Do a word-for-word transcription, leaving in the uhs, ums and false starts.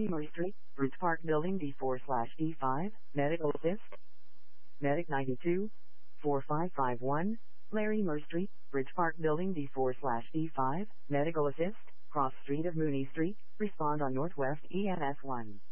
Murray Street, Bridge Park Building D four slash D five, Medical Assist. Medic ninety-two, four five five one, Larry Murray Street, Bridge Park Building D four slash D five, Medical Assist, cross street of Mooney Street, respond on Northwest E M S one.